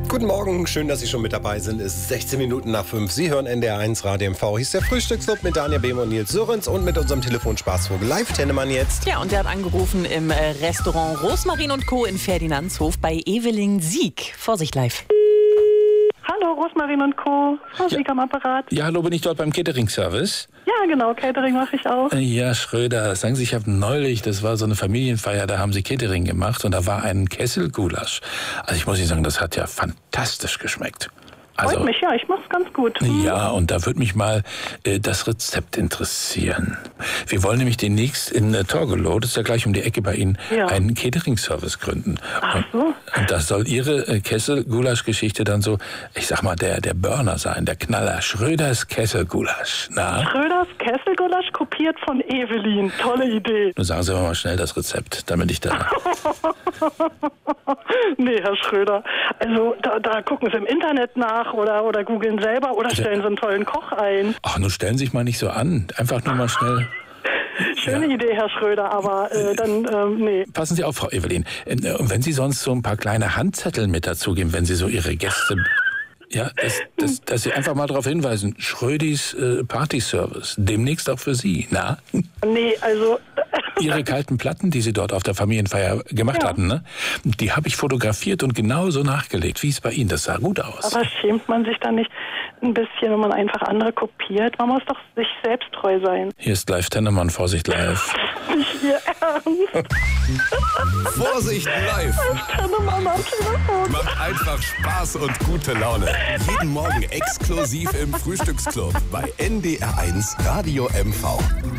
Guten Morgen, schön, dass Sie schon mit dabei sind. Es ist 16 Minuten nach 5. Sie hören NDR1 Radio MV. Hier ist der Frühstücksclub mit Daniel Behm und Nils Sörens und mit unserem Telefonspaßvogel Live Tennemann jetzt. Ja, und der hat angerufen im Restaurant Rosmarin und Co. in Ferdinandshof bei Evelyn Sieg. Vorsicht live. Hallo, Rosmarin und Co. Frau Sieg am Apparat. Ja, hallo, bin ich dort beim Catering-Service? Ja, genau, Catering mache ich auch. Ja, Schröder, sagen Sie, ich habe neulich, das war so eine Familienfeier, da haben Sie Catering gemacht und da war ein Kesselgulasch. Also ich muss Ihnen sagen, das hat ja fantastisch geschmeckt. Freut mich, ja, ich mach's ganz gut. Ja, und da würde mich mal das Rezept interessieren. Wir wollen nämlich demnächst in Torgelow, das ist ja gleich um die Ecke bei Ihnen, einen Catering-Service gründen. Ach so. Und das soll Ihre Kessel-Gulasch-Geschichte dann so, ich sag mal, der Burner sein, der Knaller. Schröders Kessel-Gulasch. Na? Schröders Kesselgulasch kopiert von Evelyn. Tolle Idee. Nun sagen Sie aber mal schnell das Rezept, damit ich da... Nee, Herr Schröder. Also da gucken Sie im Internet nach oder googeln selber oder stellen Sie einen tollen Koch ein. Ach, nun stellen Sie sich mal nicht so an. Einfach nur mal schnell... Schöne Idee, Herr Schröder, aber nee. Passen Sie auf, Frau Evelyn. Und wenn Sie sonst so ein paar kleine Handzettel mit dazugeben, wenn Sie so Ihre Gäste... Ja, dass Sie einfach mal darauf hinweisen, Schrödis Partyservice, demnächst auch für Sie, na? Nee, also... Ihre kalten Platten, die Sie dort auf der Familienfeier gemacht hatten, ne? Die habe ich fotografiert und genauso nachgelegt, wie es bei Ihnen, das sah gut aus. Aber schämt man sich dann nicht ein bisschen, wenn man einfach andere kopiert? Man muss doch sich selbst treu sein. Hier ist Live Tennemann, Vorsicht live. Nicht Ihr Ernst. Vorsicht live! Tennemann am Telefon. Macht einfach Spaß und gute Laune. Jeden Morgen exklusiv im Frühstücksclub bei NDR1 Radio MV.